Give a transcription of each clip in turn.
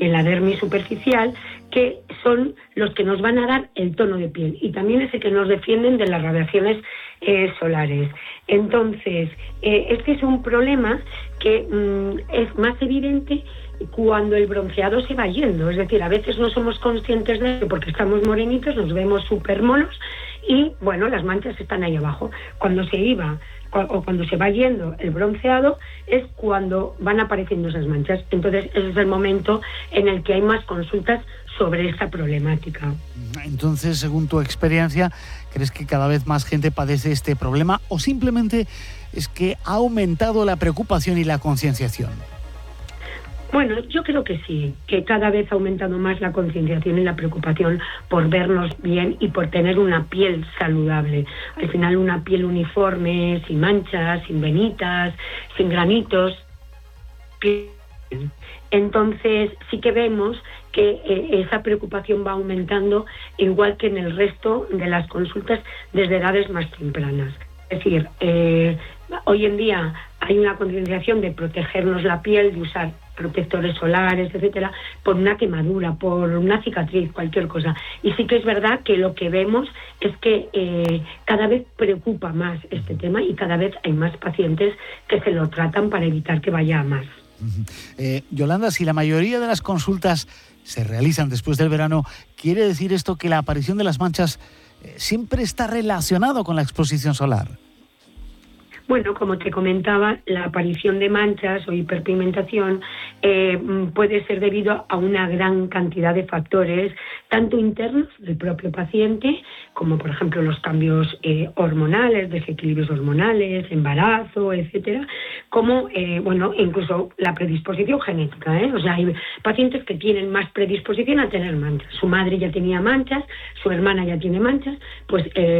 en la dermis superficial, que son los que nos van a dar el tono de piel y también es el que nos defienden de las radiaciones solares. Entonces, este es un problema que es más evidente cuando el bronceado se va yendo, es decir, a veces no somos conscientes de ello porque estamos morenitos, nos vemos súper monos y, bueno, las manchas están ahí abajo. Cuando se va yendo el bronceado es cuando van apareciendo esas manchas. Entonces, ese es el momento en el que hay más consultas sobre esta problemática. Entonces, según tu experiencia, ¿crees que cada vez más gente padece este problema o simplemente es que ha aumentado la preocupación y la concienciación? Bueno, yo creo que sí, que cada vez ha aumentado más la concienciación y la preocupación por vernos bien y por tener una piel saludable. Al final, una piel uniforme, sin manchas, sin venitas, sin granitos. Entonces, sí que vemos que esa preocupación va aumentando, igual que en el resto de las consultas desde edades más tempranas. Es decir, hoy en día hay una concienciación de protegernos la piel, de usar protectores solares, etcétera, por una quemadura, por una cicatriz, cualquier cosa. Y sí que es verdad que lo que vemos es que cada vez preocupa más este tema y cada vez hay más pacientes que se lo tratan para evitar que vaya a más. Yolanda, si la mayoría de las consultas se realizan después del verano, ¿quiere decir esto que la aparición de las manchas siempre está relacionado con la exposición solar? Bueno, como te comentaba, la aparición de manchas o hiperpigmentación puede ser debido a una gran cantidad de factores, tanto internos del propio paciente, como por ejemplo los cambios hormonales, desequilibrios hormonales, embarazo, etcétera, como incluso la predisposición genética, O sea, hay pacientes que tienen más predisposición a tener manchas. Su madre ya tenía manchas, su hermana ya tiene manchas, pues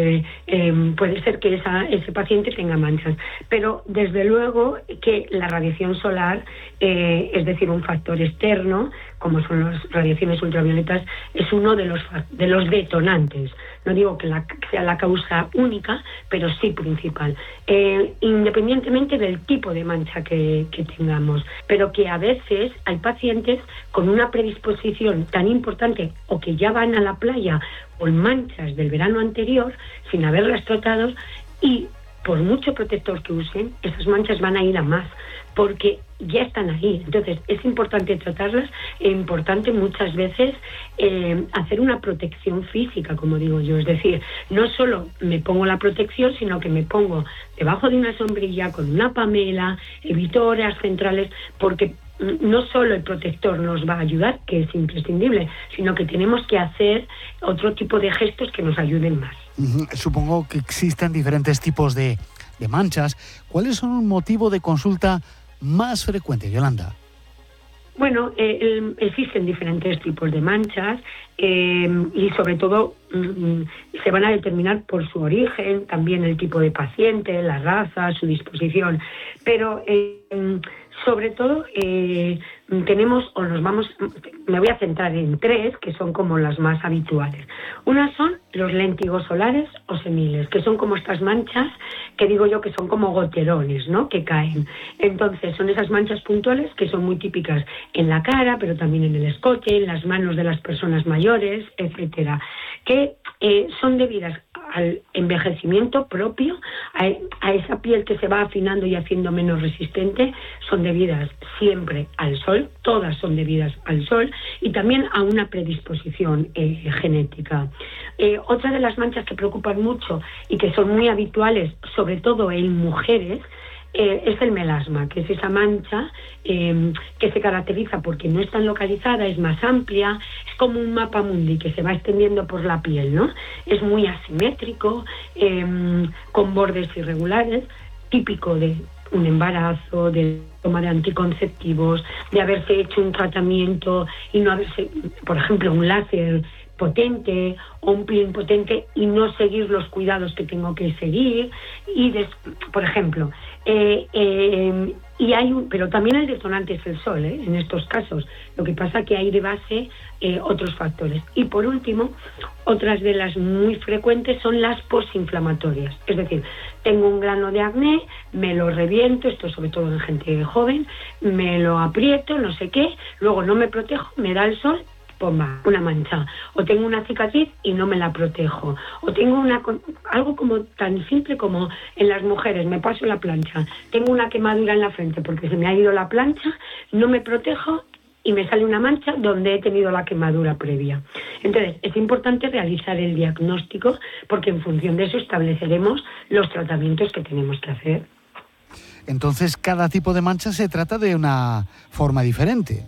puede ser que ese paciente tenga manchas. Pero desde luego que la radiación solar, es decir, un factor externo, como son las radiaciones ultravioletas, es uno de los detonantes. No digo que sea la causa única, pero sí principal, independientemente del tipo de mancha que tengamos, pero que a veces hay pacientes con una predisposición tan importante o que ya van a la playa con manchas del verano anterior sin haberlas tratado y por mucho protector que usen, esas manchas van a ir a más, porque ya están ahí. Entonces, es importante tratarlas, es importante muchas veces hacer una protección física, como digo yo. Es decir, no solo me pongo la protección, sino que me pongo debajo de una sombrilla, con una pamela, evito horas centrales, porque no solo el protector nos va a ayudar, que es imprescindible, sino que tenemos que hacer otro tipo de gestos que nos ayuden más. Supongo que existen diferentes tipos de manchas. ¿Cuáles son un motivo de consulta más frecuente, Yolanda? Bueno, existen diferentes tipos de manchas y sobre todo se van a determinar por su origen, también el tipo de paciente, la raza, su disposición, pero sobre todo me voy a centrar en tres que son como las más habituales. Unas son los léntigos solares o seniles, que son como estas manchas que digo yo que son como goterones, ¿no?, que caen. Entonces son esas manchas puntuales que son muy típicas en la cara, pero también en el escote, en las manos de las personas mayores, etcétera, que son debidas al envejecimiento propio, a esa piel que se va afinando y haciendo menos resistente, son debidas siempre al sol, todas son debidas al sol, y también a una predisposición genética. Otra de las manchas que preocupan mucho y que son muy habituales, sobre todo en mujeres, es el melasma, que es esa mancha que se caracteriza porque no es tan localizada, es más amplia, es como un mapa mundi que se va extendiendo por la piel, ¿no? Es muy asimétrico, con bordes irregulares, típico de un embarazo, de toma de anticonceptivos, de haberse hecho un tratamiento y no haberse, por ejemplo, un láser potente o un peeling potente y no seguir los cuidados que tengo que seguir. Y por ejemplo, Pero también el detonante es el sol, en estos casos. Lo que pasa que hay de base otros factores. Y por último, otras de las muy frecuentes son las posinflamatorias. Es decir, tengo un grano de acné, me lo reviento, esto sobre todo en gente joven, me lo aprieto, no sé qué, luego no me protejo, me da el sol, pomba, una mancha, o tengo una cicatriz y no me la protejo, o tengo algo como tan simple como en las mujeres, me paso la plancha, tengo una quemadura en la frente porque se me ha ido la plancha, no me protejo y me sale una mancha donde he tenido la quemadura previa. Entonces, es importante realizar el diagnóstico porque en función de eso estableceremos los tratamientos que tenemos que hacer. Entonces, cada tipo de mancha se trata de una forma diferente.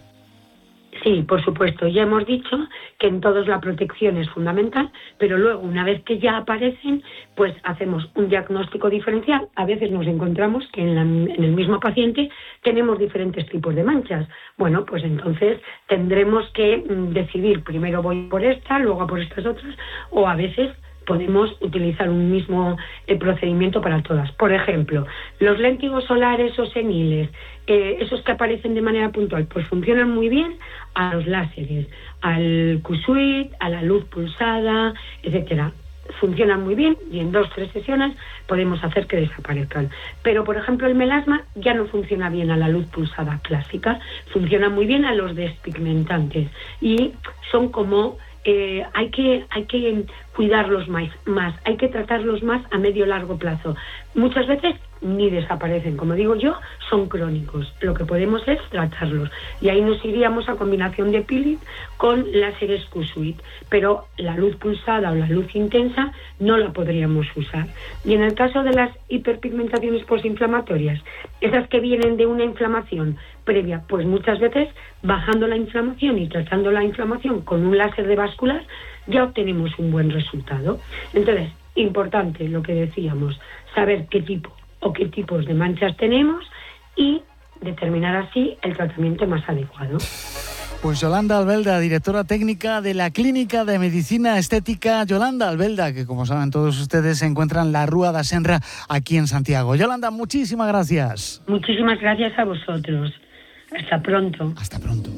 Sí, por supuesto. Ya hemos dicho que en todos la protección es fundamental, pero luego, una vez que ya aparecen, pues hacemos un diagnóstico diferencial. A veces nos encontramos que en el mismo paciente tenemos diferentes tipos de manchas. Bueno, pues entonces tendremos que decidir, primero voy por esta, luego a por estas otras, o a veces podemos utilizar un mismo procedimiento para todas. Por ejemplo, los léntigos solares o seniles, esos que aparecen de manera puntual, pues funcionan muy bien a los láseres, al Q-Suite, a la luz pulsada, etcétera. Funcionan muy bien y en 2-3 sesiones podemos hacer que desaparezcan. Pero, por ejemplo, el melasma ya no funciona bien a la luz pulsada clásica, funciona muy bien a los despigmentantes y son como hay que cuidarlos más, hay que tratarlos más a medio largo plazo. Muchas veces ni desaparecen, como digo yo, son crónicos. Lo que podemos es tratarlos y ahí nos iríamos a combinación de peeling con láseres Q-Suite, pero la luz pulsada o la luz intensa no la podríamos usar. Y en el caso de las hiperpigmentaciones posinflamatorias, esas que vienen de una inflamación previa, pues muchas veces bajando la inflamación y tratando la inflamación con un láser de vascular ya obtenemos un buen resultado. Entonces, importante lo que decíamos, saber qué tipo o qué tipos de manchas tenemos y determinar así el tratamiento más adecuado. Pues Yolanda Albelda, directora técnica de la Clínica de Medicina Estética Yolanda Albelda, que como saben todos ustedes se encuentra en la Rúa da Senra aquí en Santiago. Yolanda, muchísimas gracias. Muchísimas gracias a vosotros. Hasta pronto. Hasta pronto.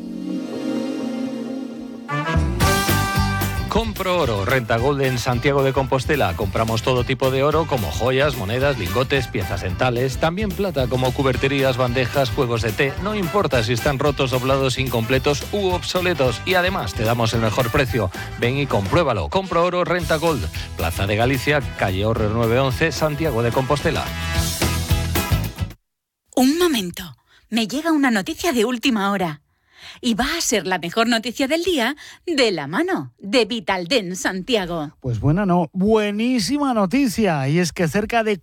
Compro Oro, Renta Gold en Santiago de Compostela. Compramos todo tipo de oro como joyas, monedas, lingotes, piezas dentales, también plata como cuberterías, bandejas, juegos de té. No importa si están rotos, doblados, incompletos u obsoletos. Y además te damos el mejor precio. Ven y compruébalo. Compro Oro, Renta Gold. Plaza de Galicia, calle Orre 911, Santiago de Compostela. Un momento. Me llega una noticia de última hora. Y va a ser la mejor noticia del día de la mano de Vitaldent Santiago. Pues buena no, buenísima noticia. Y es que cerca de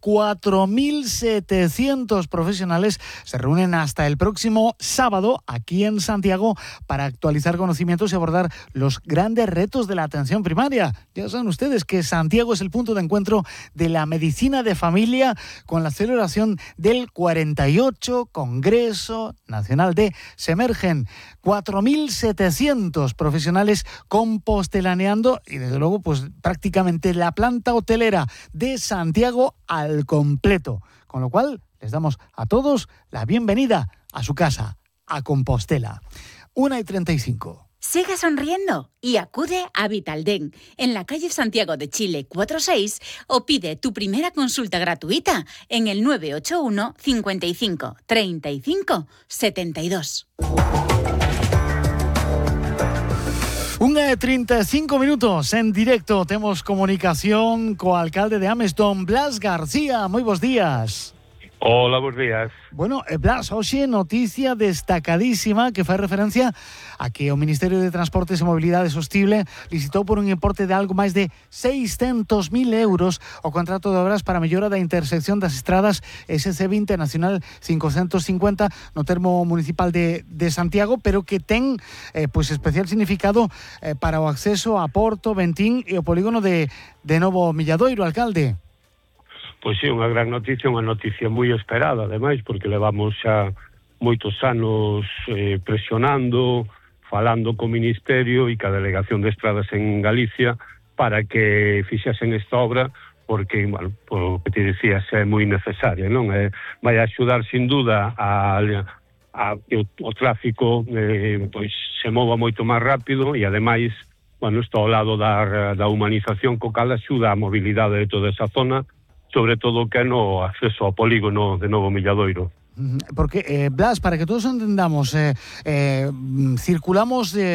4.700 profesionales se reúnen hasta el próximo sábado aquí en Santiago para actualizar conocimientos y abordar los grandes retos de la atención primaria. Ya saben ustedes que Santiago es el punto de encuentro de la medicina de familia con la celebración del 48 Congreso Nacional de Semergen. 4.700 profesionales compostelaneando y desde luego pues prácticamente la planta hotelera de Santiago al completo. Con lo cual les damos a todos la bienvenida a su casa, a Compostela. 1:35. Siga sonriendo y acude a Vitaldent en la calle Santiago de Chile 46 o pide tu primera consulta gratuita en el 981 55 35 72. 1:35 en directo. Tenemos comunicación co alcalde de Ames, don Blas García. Muy buenos días. Hola, buenos días. Bueno, Blas, hoxe noticia destacadísima que fai referencia a que o Ministerio de Transportes e Mobilidade Sostible licitou por un importe de algo máis de 600.000 euros o contrato de obras para a mellora da intersección das estradas SC20 Nacional 550 no termo municipal de Santiago, pero que ten pues especial significado para o acceso a Porto, Ventín e o polígono de Novo Milladoiro, alcalde. Pois sí, unha gran noticia, unha noticia moi esperada, ademais, porque levamos xa moitos anos presionando, falando co Ministerio e ca Delegación de Estradas en Galicia para que fixasen esta obra, porque, bueno, o que te dicías, é moi necesaria, non? Vai axudar, sin duda, a que o tráfico pois se mova moito máis rápido e, ademais, bueno, está ao lado da humanización, co cal axuda a mobilidade de toda esa zona, sobre todo que no acceso ao polígono de Novo Milladoiro. Porque, Blas, para que todos entendamos, circulamos